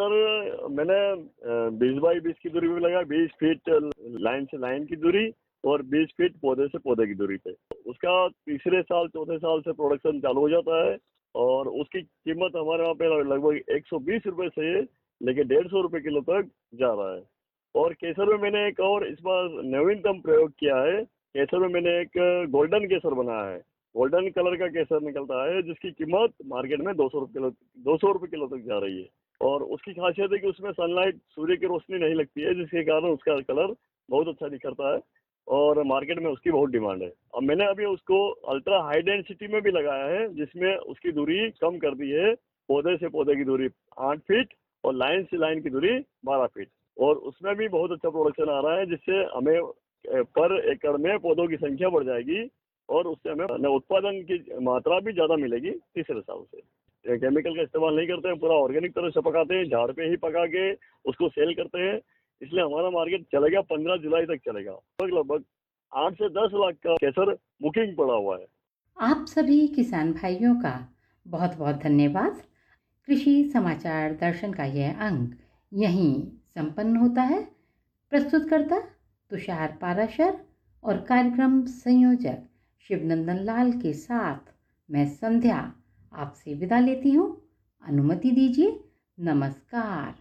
केसर मैंने 20 बाई 20 की दूरी पे लगाया, 20 फीट लाइन से लाइन की दूरी और 20 फीट पौधे से पौधे की दूरी पे। उसका तीसरे साल चौथे साल से प्रोडक्शन चालू हो जाता है और उसकी कीमत हमारे वहाँ पे लगभग 120 रुपए से लेके 150 रुपए किलो तक जा रहा है। और केसर में मैंने एक और इस बार नवीनतम प्रयोग किया है। केसर में मैंने एक गोल्डन केसर बनाया है। गोल्डन कलर का केसर निकलता है जिसकी कीमत मार्केट में 200 रुपए किलो तक जा रही है। और उसकी खासियत है कि उसमें सनलाइट, सूर्य की रोशनी नहीं लगती है, जिसके कारण उसका कलर बहुत अच्छा निखरता है और मार्केट में उसकी बहुत डिमांड है। अब मैंने अभी उसको अल्ट्रा हाई डेंसिटी में भी लगाया है, जिसमें उसकी दूरी कम कर दी है। पौधे से पौधे की दूरी 8 फीट और लाइन से लाइन की दूरी 12 फीट। और उसमें भी बहुत अच्छा प्रोडक्शन आ रहा है, जिससे हमें पर एकड़ में पौधों की संख्या बढ़ जाएगी और उससे हमें उत्पादन की मात्रा भी ज्यादा मिलेगी तीसरे साल से। केमिकल का इस्तेमाल नहीं करते हैं, पूरा ऑर्गेनिक तरह से पकाते हैं, झाड़ पे ही पका के उसको सेल करते हैं। इसलिए हमारा मार्केट चलेगा 15 जुलाई तक चलेगा। लगभग 8 से 10 लाख का केसर बुकिंग पड़ा हुआ है। आप सभी किसान भाइयों का बहुत बहुत धन्यवाद। कृषि समाचार दर्शन का यह अंक यहीं संपन्न होता है। प्रस्तुतकर्ता तुषार पाराशर और कार्यक्रम संयोजक शिवनंदन लाल के साथ मैं संध्या आपसे विदा लेती हूँ। अनुमति दीजिए। नमस्कार।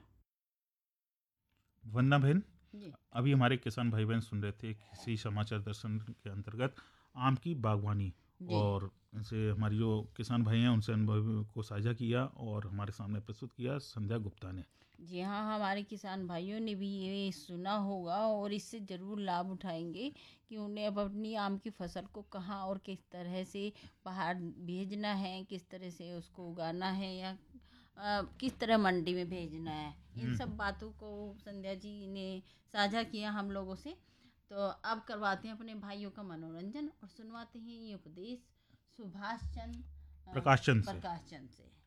वंदना बहन, अभी हमारे किसान भाई बहन सुन रहे थे कृषि समाचार दर्शन के अंतर्गत आम की बागवानी, और इनसे हमारी जो किसान भाई हैं उनसे अनुभव को साझा किया और हमारे सामने प्रस्तुत किया संध्या गुप्ता ने। जी हाँ, हमारे किसान भाइयों ने भी ये सुना होगा और इससे ज़रूर लाभ उठाएंगे कि उन्हें अब अपनी आम की फसल को कहाँ और किस तरह से बाहर भेजना है, किस तरह से उसको उगाना है या किस तरह मंडी में भेजना है। इन सब बातों को संध्या जी ने साझा किया हम लोगों से। तो अब करवाते हैं अपने भाइयों का मनोरंजन और सुनवाते हैं ये उपदेश प्रकाश चंद से।